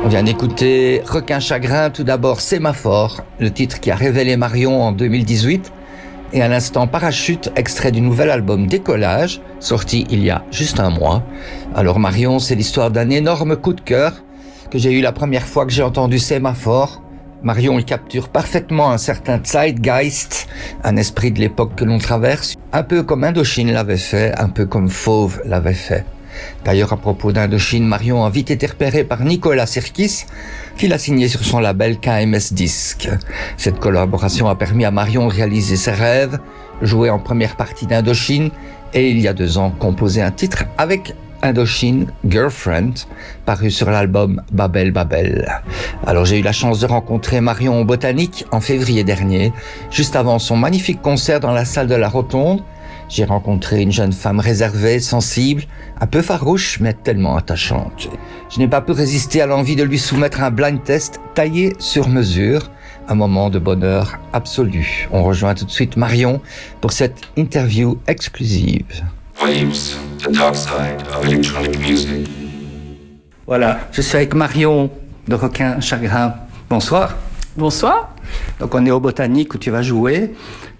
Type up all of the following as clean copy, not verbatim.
On vient d'écouter Requin Chagrin, tout d'abord Sémaphore, le titre qui a révélé Marion en 2018, et à l'instant Parachute, extrait du nouvel album Décollage, sorti il y a juste un mois. Alors Marion, c'est l'histoire d'un énorme coup de cœur que j'ai eu la première fois que j'ai entendu Sémaphore. Marion, il capture parfaitement un certain Zeitgeist, un esprit de l'époque que l'on traverse, un peu comme Indochine l'avait fait, un peu comme Fauve l'avait fait. D'ailleurs, à propos d'Indochine, Marion a vite été repérée par Nicolas Sirkis, qui l'a signé sur son label KMS Disc. Cette collaboration a permis à Marion de réaliser ses rêves, jouer en première partie d'Indochine, et il y a 2 ans, composer un titre avec Indochine, Girlfriend, paru sur l'album Babel Babel. Alors j'ai eu la chance de rencontrer Marion au Botanique en février dernier, juste avant son magnifique concert dans la salle de la Rotonde. J'ai rencontré une jeune femme réservée, sensible, un peu farouche, mais tellement attachante. Je n'ai pas pu résister à l'envie de lui soumettre un blind test taillé sur mesure, un moment de bonheur absolu. On rejoint tout de suite Marion pour cette interview exclusive. Waves, the dark side of electronic music. Voilà, je suis avec Marion de Requin Chagrin. Bonsoir. Bonsoir. Donc on est au Botanique où tu vas jouer.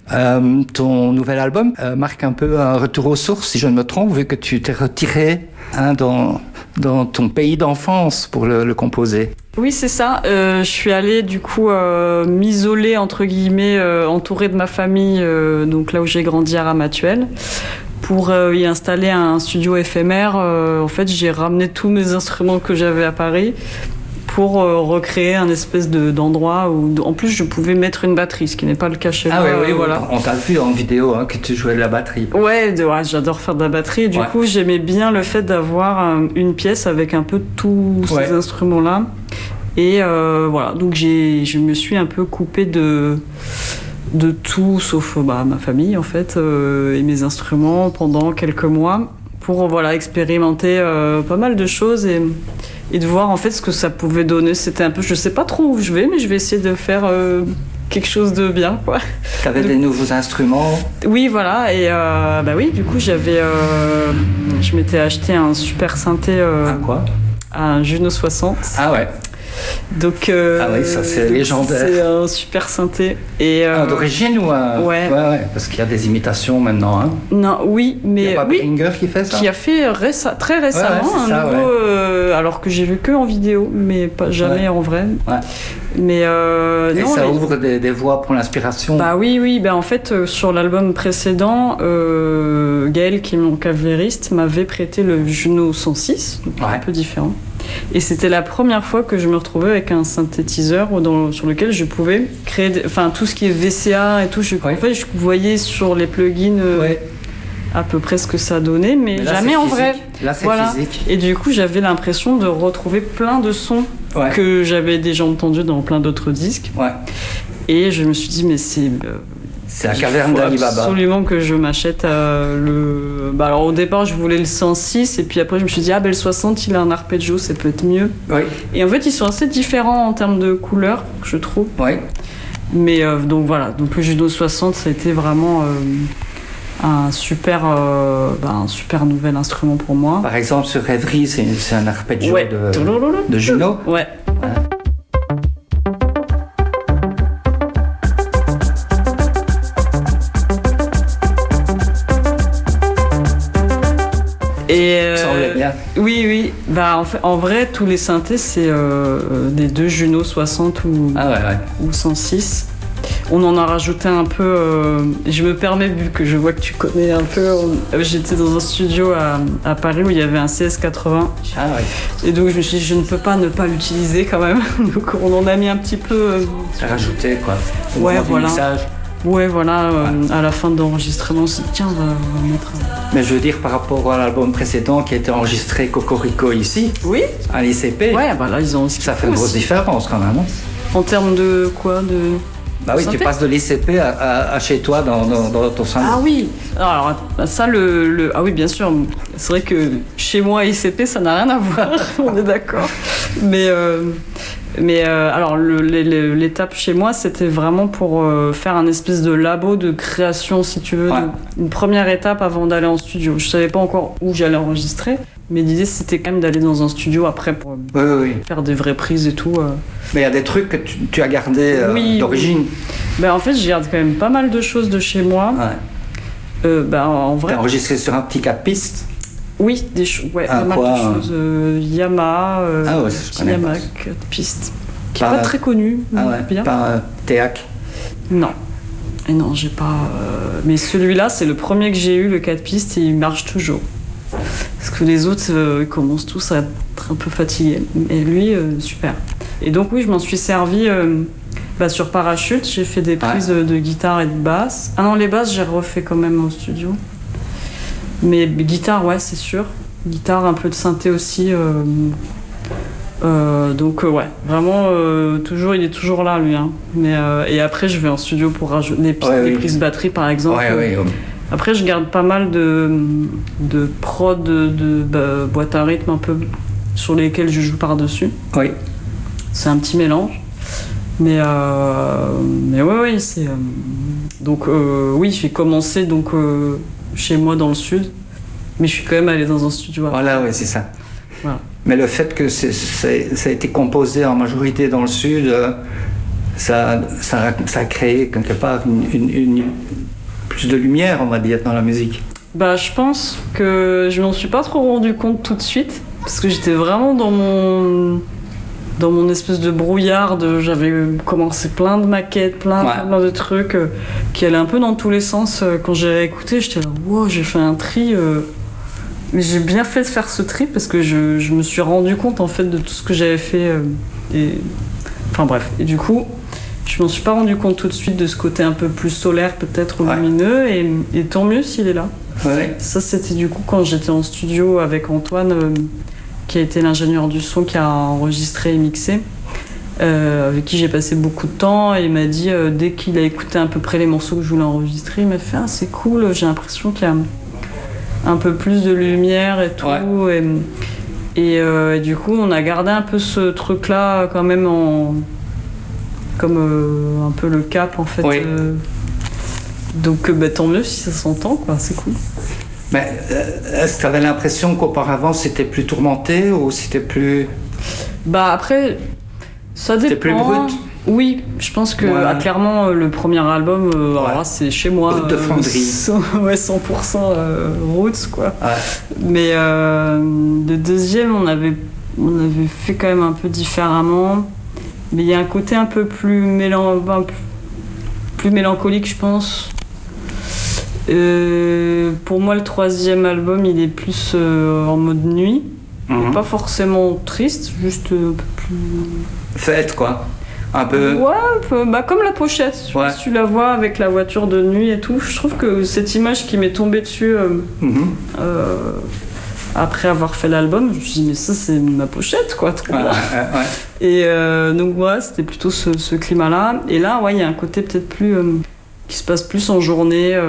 Ton nouvel album marque un peu un retour aux sources, si je ne me trompe, vu que tu t'es retiré dans ton pays d'enfance pour le composer. Oui, c'est ça. Je suis allée du coup m'isoler entre guillemets, entourée de ma famille, donc là où j'ai grandi à Ramatuelle, pour y installer un studio éphémère. En fait, j'ai ramené tous mes instruments que j'avais à Paris pour recréer un espèce d'endroit où, en plus, je pouvais mettre une batterie, ce qui n'est pas le cas chez moi. Oui, voilà. On t'a vu en vidéo que tu jouais de la batterie. Ouais, j'adore faire de la batterie. Et du coup, j'aimais bien le fait d'avoir une pièce avec un peu tous ces instruments-là. Et voilà, donc je me suis un peu coupée de tout, sauf ma famille, en fait, et mes instruments pendant quelques mois, pour expérimenter pas mal de choses et de voir en fait ce que ça pouvait donner. C'était un peu, je sais pas trop où je vais, mais je vais essayer de faire quelque chose de bien, quoi. T'avais des nouveaux instruments? Oui, voilà, et oui, du coup je m'étais acheté un super synthé. Quoi? Un Juno 60. Ah ouais. Donc, ça c'est légendaire. C'est un super synthé. Et, d'origine ou ouais, parce qu'il y a des imitations maintenant. Hein. Non, oui, mais. Il n'y a pas Behringer qui fait ça? Qui a fait très récemment un nouveau. Alors que j'ai vu que en vidéo, mais pas jamais en vrai. Ouais. Mais et non, ça ouvre des voies pour l'inspiration. Oui. En fait, sur l'album précédent, Gaël, qui est mon claviériste, m'avait prêté le Juno 106, donc un peu différent. Et c'était la première fois que je me retrouvais avec un synthétiseur sur lequel je pouvais créer tout ce qui est VCA et tout. En fait, je voyais sur les plugins à peu près ce que ça donnait, mais là, jamais en vrai. Là, c'est physique. Et du coup, j'avais l'impression de retrouver plein de sons que j'avais déjà entendus dans plein d'autres disques. Ouais. Et je me suis dit, mais c'est la caverne d'Ali Baba. Absolument que je m'achète alors au départ, je voulais le 106 et puis après, je me suis dit, le 60, il a un arpeggio, ça peut être mieux. Oui. Et en fait, ils sont assez différents en termes de couleurs, je trouve. Oui. Mais donc voilà, donc le Juno 60, ça a été vraiment un super nouvel instrument pour moi. Par exemple, sur Rêverie, c'est un arpeggio de Juno. Ouais. Et bien. Oui. En vrai, tous les synthés, c'est des 2 Juno 60 ou 106. On en a rajouté un peu. Je me permets, vu que je vois que tu connais un peu. J'étais dans un studio à Paris où il y avait un CS80. Ah ouais. Et donc je me suis dit, je ne peux pas ne pas l'utiliser quand même. Donc on en a mis un petit peu. Rajouté quoi. Ouais, voilà. Ouais, voilà, à la fin de l'enregistrement, on s'est dit, tiens, on va mettre. Mais je veux dire, par rapport à l'album précédent qui a été enregistré Cocorico ici, à l'ICP, là, ils ont aussi. Ça fait une grosse différence quand même. En termes de quoi? Tu passes de l'ICP à chez toi dans ton synthé. Ah oui, alors ça, ah oui, bien sûr. C'est vrai que chez moi, ICP, ça n'a rien à voir, on est d'accord. Mais alors l'étape chez moi, c'était vraiment pour faire un espèce de labo de création, si tu veux, une première étape avant d'aller en studio. Je savais pas encore où j'allais enregistrer, Mais l'idée, c'était quand même d'aller dans un studio après pour faire des vraies prises et tout. Mais il y a des trucs que tu as gardés d'origine. Ben, en fait, je garde quand même pas mal de choses de chez moi. En vrai. T'as enregistré sur un petit 4 pistes? Oui, pas mal de choses. Yamaha, Yamaha 4 pistes. Qui n'est pas très connu. Pas Théac? Non. Et non, j'ai pas. Mais celui-là, c'est le premier que j'ai eu, le 4 pistes, et il marche toujours. Parce que les autres, ils commencent tous à être un peu fatigués. Et lui, super. Et donc, oui, je m'en suis servi sur Parachute. J'ai fait des prises de guitare et de basse. Ah non, les basses, j'ai refait quand même au studio. Mais guitare, ouais, c'est sûr. Guitare, un peu de synthé aussi. Vraiment, il est toujours là, lui. Hein. Mais, et après, je vais en studio pour rajouter des prises batterie, par exemple. Après, je garde pas mal de prod, de boîte à rythme un peu sur lesquelles je joue par-dessus. Oui. C'est un petit mélange. Mais ouais, c'est... Donc, j'ai commencé chez moi dans le sud, mais je suis quand même allée dans un studio. Voilà, oui, c'est ça. Voilà. Mais le fait que ça a été composé en majorité dans le sud, ça a créé quelque part une plus de lumière, on va dire, dans la musique. Je pense que je m'en suis pas trop rendu compte tout de suite, parce que j'étais vraiment dans mon espèce de brouillard. J'avais commencé plein de maquettes, plein de trucs qui allaient un peu dans tous les sens. Quand j'ai écouté, j'étais là, wow, j'ai fait un tri. Mais j'ai bien fait de faire ce tri parce que je me suis rendu compte en fait de tout ce que j'avais fait. Enfin bref. Et du coup, je m'en suis pas rendu compte tout de suite de ce côté un peu plus solaire peut-être, ou lumineux. Et tant mieux s'il est là. Ouais. Ça, c'était du coup quand j'étais en studio avec Antoine, qui a été l'ingénieur du son qui a enregistré et mixé, avec qui j'ai passé beaucoup de temps, et il m'a dit, dès qu'il a écouté à peu près les morceaux que je voulais enregistrer, il m'a fait c'est cool, j'ai l'impression qu'il y a un peu plus de lumière et tout. Ouais. Et du coup, on a gardé un peu ce truc-là quand même comme un peu le cap en fait. Oui. Donc tant mieux si ça s'entend, quoi, c'est cool. Mais est-ce que tu avais l'impression qu'auparavant c'était plus tourmenté ou c'était plus... Après, ça dépend. C'était plus brut? Oui, je pense que clairement le premier album, c'est chez moi. Brut de fonderie. 100% roots, quoi. Ouais. Mais le deuxième, on avait fait quand même un peu différemment. Mais il y a un côté un peu plus mélancolique, je pense. Pour moi, le troisième album, il est plus en mode nuit. Pas forcément triste, juste un peu plus... Fête, quoi. Un peu... Ouais, comme la pochette. Si tu la vois avec la voiture de nuit et tout. Je trouve que cette image qui m'est tombée dessus après avoir fait l'album, je me suis dit, mais ça, c'est ma pochette, quoi. Et donc, c'était plutôt ce climat-là. Et là, il y a un côté peut-être plus... qui se passe plus en journée,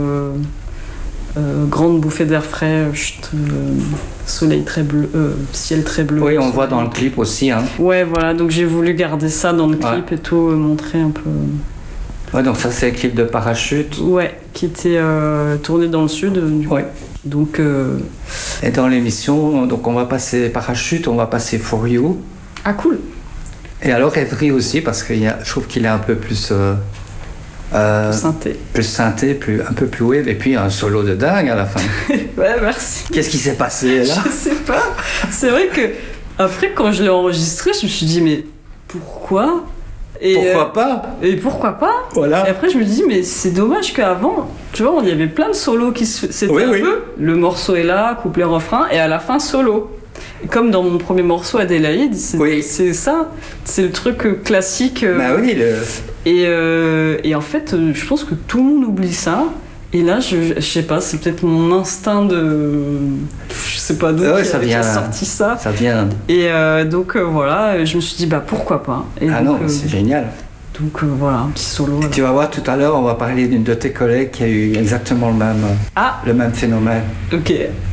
grande bouffée d'air frais, soleil très bleu, ciel très bleu. Oui, on le voit dans le clip aussi. Hein. Ouais, voilà, donc j'ai voulu garder ça dans le clip et tout, montrer un peu... Ouais, donc ça c'est le clip de Parachute. Ouais, qui était tourné dans le sud. Donc, et dans l'émission, donc on va passer Parachute, on va passer For You. Ah, cool. Et alors Rêverie aussi, parce que je trouve qu'il est un peu plus... synthé. Plus synthé, un peu plus wave, et puis un solo de dingue à la fin. Ouais, merci. Qu'est-ce qui s'est passé là? Je sais pas. C'est vrai que après, quand je l'ai enregistré, je me suis dit, mais pourquoi? Pourquoi pas? Et pourquoi pas? Voilà. Et après, je me dis, mais c'est dommage qu'avant, tu vois, il y avait plein de solos qui c'était un peu. Le morceau est là, couplet, refrain, et à la fin, solo. Comme dans mon premier morceau, Adélaïde, c'est ça, c'est le truc classique. Et en fait, je pense que tout le monde oublie ça. Et là, je sais pas, c'est peut-être mon instinct de... Je sais pas d'où qui a sorti ça. Ça vient. Et donc voilà, je me suis dit, pourquoi pas. Et donc, c'est génial. Donc voilà, un petit solo. Tu vas voir, tout à l'heure, on va parler d'une de tes collègues qui a eu exactement le même phénomène. Ok.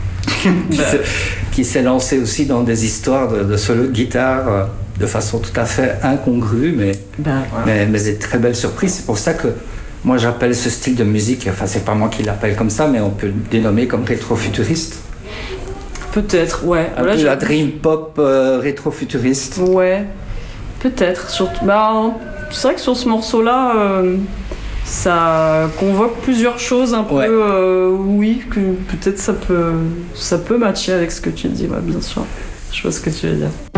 Qui s'est lancée aussi dans des histoires de solo de guitare de façon tout à fait incongrue, mais des très belles surprises. C'est pour ça que moi j'appelle ce style de musique, enfin c'est pas moi qui l'appelle comme ça, mais on peut le dénommer comme rétro-futuriste. Peut-être, ouais. Un peu la dream pop rétro-futuriste. Ouais, peut-être. C'est vrai que sur ce morceau-là, ça convoque plusieurs choses un peu. Oui, que peut-être ça peut matcher avec ce que tu dis, ouais, bien sûr. Je vois ce que tu veux dire.